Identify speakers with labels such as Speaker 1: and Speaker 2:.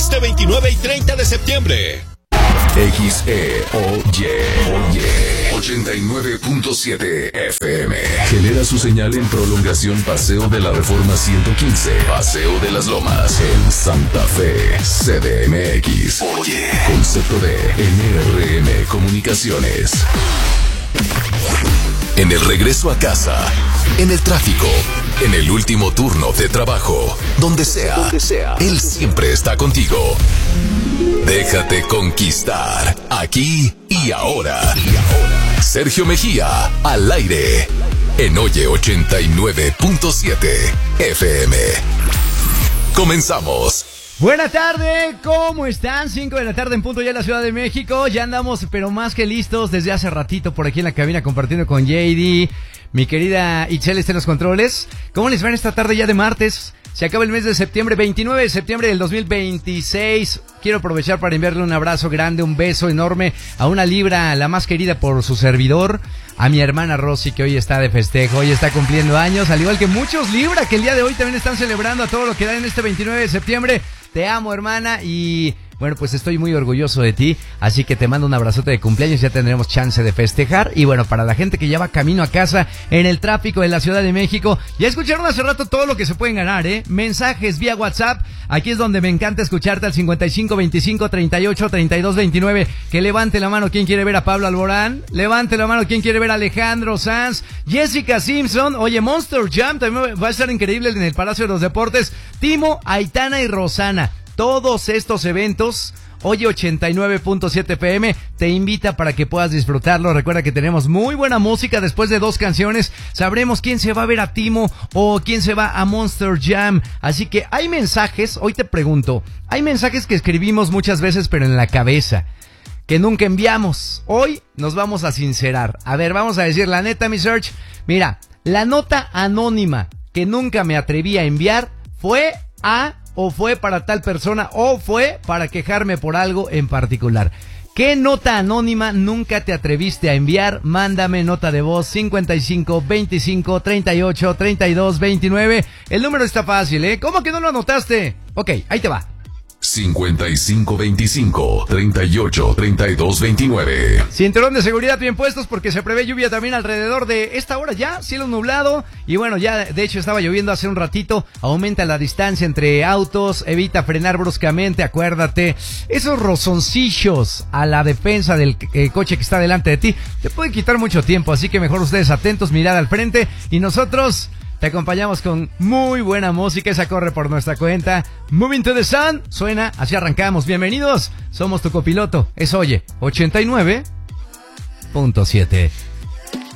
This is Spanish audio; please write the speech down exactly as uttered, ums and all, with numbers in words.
Speaker 1: este veintinueve y treinta de septiembre.
Speaker 2: X E O Y ochenta y nueve punto siete F M genera su señal en prolongación Paseo de la Reforma ciento quince, Paseo de las Lomas, en Santa Fe, C D M X. Oye, concepto de N R M Comunicaciones. En el regreso a casa, en el tráfico, en el último turno de trabajo, donde sea, donde sea, él siempre está contigo. Déjate conquistar, aquí y ahora. Y ahora. Sergio Mejía, al aire, en Oye ochenta y nueve punto siete F M. Comenzamos.
Speaker 3: Buena tarde, ¿cómo están? cinco de la tarde en punto ya en la Ciudad de México. Ya andamos, pero más que listos desde hace ratito por aquí en la cabina compartiendo con J D. Mi querida Itzel está en los controles. ¿Cómo les va en esta tarde ya de martes? Se acaba el mes de septiembre, veintinueve de septiembre del dos mil veintiséis. Quiero aprovechar para enviarle un abrazo grande, un beso enorme a una Libra, la más querida por su servidor, a mi hermana Rosy, que hoy está de festejo, hoy está cumpliendo años, al igual que muchos Libra, que el día de hoy también están celebrando a todo lo que dan en este veintinueve de septiembre. Te amo, hermana, y bueno, pues estoy muy orgulloso de ti, así que te mando un abrazote de cumpleaños, ya tendremos chance de festejar. Y bueno, para la gente que ya va camino a casa en el tráfico de la Ciudad de México, ya escucharon hace rato todo lo que se pueden ganar, ¿eh? Mensajes vía WhatsApp, aquí es donde me encanta escucharte al cincuenta y cinco veinticinco treinta y ocho treinta y dos veintinueve. Que levante la mano quien quiere ver a Pablo Alborán, levante la mano quien quiere ver a Alejandro Sanz, Jessica Simpson, oye, Monster Jam también va a estar increíble en el Palacio de los Deportes, Timo, Aitana y Rosana. Todos estos eventos, Oye ochenta y nueve punto siete F M te invita para que puedas disfrutarlo. Recuerda que tenemos muy buena música. Después de dos canciones sabremos quién se va a ver a Timo o quién se va a Monster Jam. Así que hay mensajes, hoy te pregunto, hay mensajes que escribimos muchas veces pero en la cabeza, que nunca enviamos. Hoy nos vamos a sincerar. A ver, vamos a decir la neta, mi Search. Mira, la nota anónima que nunca me atreví a enviar fue a... o fue para tal persona, o fue para quejarme por algo en particular. ¿Qué nota anónima nunca te atreviste a enviar? Mándame nota de voz cincuenta y cinco veinticinco treinta y ocho treinta y dos veintinueve. El número está fácil, ¿eh? ¿Cómo que no lo anotaste? Ok, ahí te va.
Speaker 2: cincuenta y cinco veinticinco treinta y ocho treinta y dos veintinueve.
Speaker 3: Cinturón de seguridad bien puestos porque se prevé lluvia también alrededor de esta hora ya, cielo nublado y bueno, ya de hecho estaba lloviendo hace un ratito. Aumenta la distancia entre autos, evita frenar bruscamente, acuérdate, esos rozoncillos a la defensa del eh, coche que está delante de ti te pueden quitar mucho tiempo, así que mejor ustedes atentos, mirada al frente y nosotros te acompañamos con muy buena música, esa corre por nuestra cuenta. Moving to the Sun, suena, así arrancamos. Bienvenidos, somos tu copiloto, es Oye ochenta y nueve punto siete